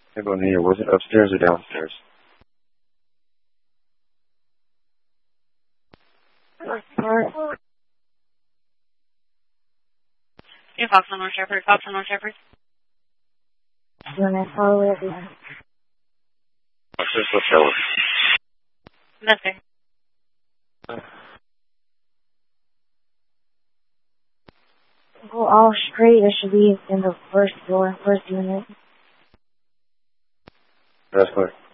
Hey, Bonita, was it upstairs or downstairs? Yeah, Fox on North Shepherd. Fox on North Shepherd. When I follow it, Upstairs, what tower? Nothing. go all straight. It should be in the first floor, first unit. That's clear.